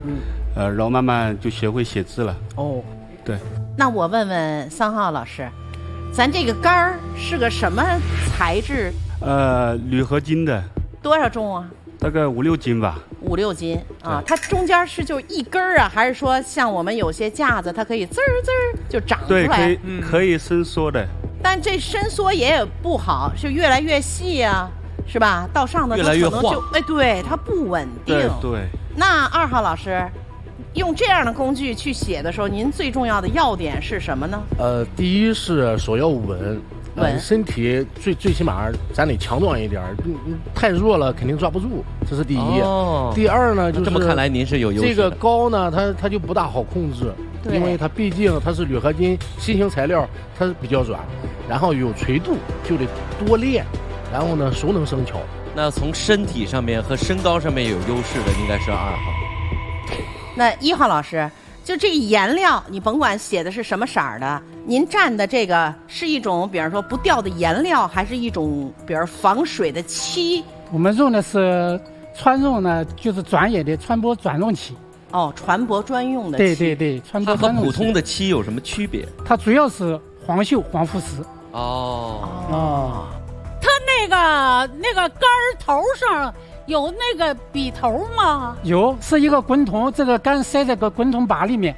然后慢慢就学会写字了。 哦， 对。 那我问问3号老师，咱这个杆儿是个什么材质？ 铝合金的。 多少重啊？ 大概5、6斤吧。 5、6斤啊，它中间是就一根儿啊，还是说像我们有些架子，它可以滋儿滋儿就长出来？ 对，可以伸缩的。 但这伸缩也不好，是越来越细啊，是吧？到上头越来越晃， 对，它不稳定。 对。 那2号老师，用这样的工具去写的时候，您最重要的要点是什么呢？ 第一是手要稳。身体最起码咱得强壮一点，太弱了肯定抓不住，这是第一。第二呢，就是这么看来您是有优势的。 这个高呢，它就不大好控制，因为它毕竟它是铝合金新型材料，它比较软，然后有垂度，就得多练，然后呢熟能生巧。 那从身体上面和身高上面有优势的应该是2号。 那1号老师，就这颜料，你甭管写的是什么色儿的，您蘸的这个是一种，比方说不掉的颜料，还是一种，比如防水的漆？ 我们用的是川用呢，就是专业的船舶专用漆。 哦，船舶专用的漆。 对，船舶专用漆。 它和普通的漆有什么区别？ 它主要是黄锈、黄腐蚀。 它那个杆儿头上有那个笔头吗？ 有，是一个滚筒，这个杆塞在个滚筒把里面。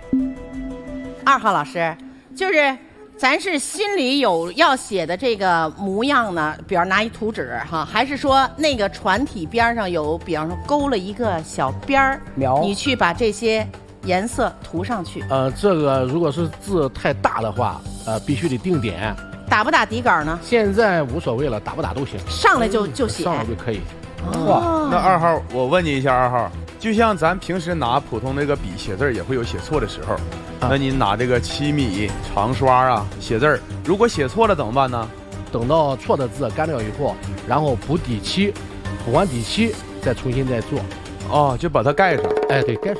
2号老师，就是咱是心里有要写的这个模样呢，比方拿一图纸哈，还是说那个船体边上有，比方说勾了一个小边儿，你去把这些颜色涂上去？ 这个如果是字太大的话，必须得定点。 打不打底稿呢？ 现在无所谓了，打不打都行， 上来就写， 上来就可以。 哇，那2号，我问你一下，2号，就像咱平时拿普通那个笔写字也会有写错的时候，那您拿这个7米长刷啊写字，如果写错了怎么办呢？ 等到错的字干掉以后，然后补底漆，补完底漆再重新再做。 哦，就把它盖上。 对，盖上。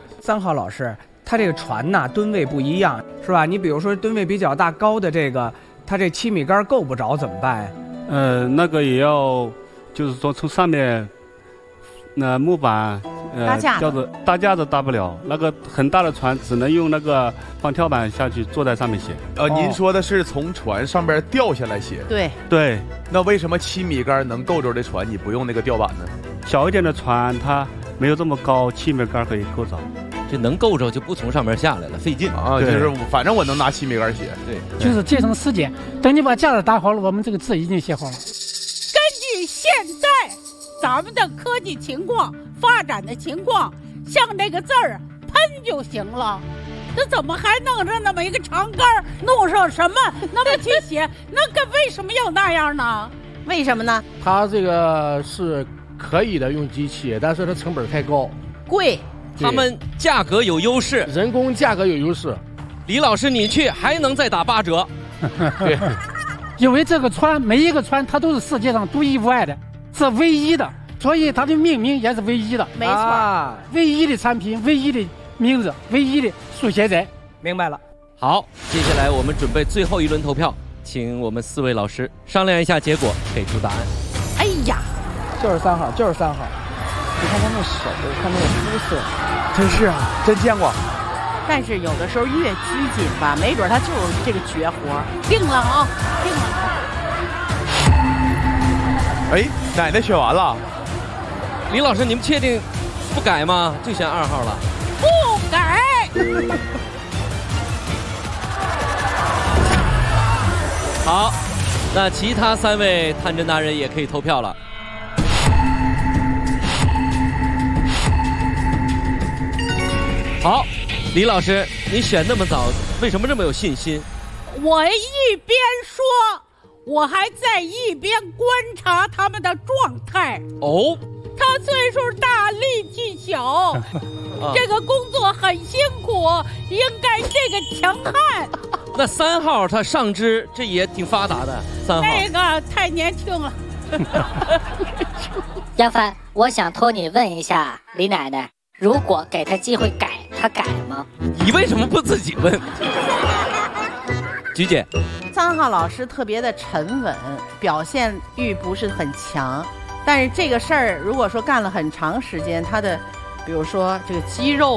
3号老师，它这个船呐吨位不一样，是吧？你比如说吨位比较大高的这个，它这7米杆够不着怎么办？ 那个也要。就是说，从上面那木板搭架子搭不了，那个很大的船只能用那个放跳板下去坐在上面写。 您说的是从船上边掉下来写？ 对。 那为什么7米杆能够着的船你不用那个吊板呢？ 小一点的船它没有这么高，7米杆可以够着。 这能够着就不从上面下来了，费劲啊！就是反正我能拿7米杆写。 对， 就是节省时间。等你把架子搭好了，我们这个字已经写好了。 现在咱们的科技情况发展的情况，像那个字儿喷就行了，这怎么还弄上那么一个长杆儿，弄上什么那么去写？那个为什么要那样呢？ 为什么呢？ 它这个是可以的，用机器，但是它成本太高， 贵。 他们价格有优势， 人工价格有优势。 李老师，你去还能再打8折。 对。 因为这个船每一个船它都是世界上独一无二的，是唯一的，所以它的命名也是唯一的。 没错， 唯一的产品，唯一的名字，唯一的书写者。 明白了。 好，接下来我们准备最后一轮投票，请我们4位老师商量一下结果，给出答案。 哎呀， 就是3号，就是3号。你看他那手，看那个肤色， 真是啊，真见过。 但是有的时候越拘谨吧，没准他就是这个绝活。定了啊，定了。 哎，奶奶选完了。 李老师，你们确定不改吗？就选2号了。 不改。 好，那其他3位探针达人也可以投票了。好。李老师，你选那么早，为什么这么有信心？ 我一边说，我还在一边观察他们的状态。 哦， 他岁数大，力气小，这个工作很辛苦，应该这个强悍。 那3号他上肢这也挺发达的，3号那个太年轻了。 杨帆，我想托你问一下李奶奶，如果给他机会改，他改吗？ 你为什么不自己问？菊姐 ，3号老师特别的沉稳，表现欲不是很强，但是这个事儿如果说干了很长时间，他的比如说这个肌肉